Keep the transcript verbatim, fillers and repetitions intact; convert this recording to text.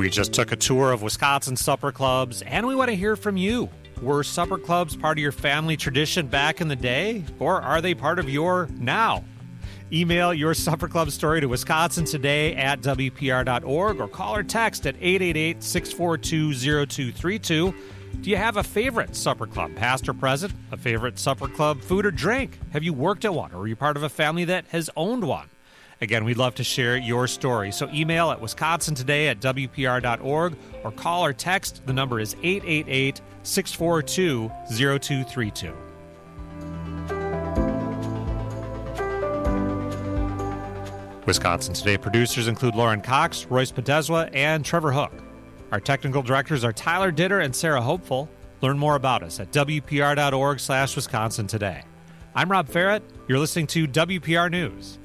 We just took a tour of Wisconsin supper clubs, and we want to hear from you. Were supper clubs part of your family tradition back in the day, or are they part of your now? Email your supper club story to Wisconsin Today at W P R dot org or call or text at eight eight eight, six four two, zero two three two. Do you have a favorite supper club, past or present? A favorite supper club food or drink? Have you worked at one, or are you part of a family that has owned one? Again, we'd love to share your story. So email at Wisconsin Today at W P R dot org or call or text. The number is eight eight eight, six four two, zero two three two. Wisconsin Today producers include Lauren Cox, Royce Podeswa, and Trevor Hook. Our technical directors are Tyler Ditter and Sarah Hopeful. Learn more about us at W P R dot org slash Wisconsin Today. I'm Rob Farrett. You're listening to W P R News.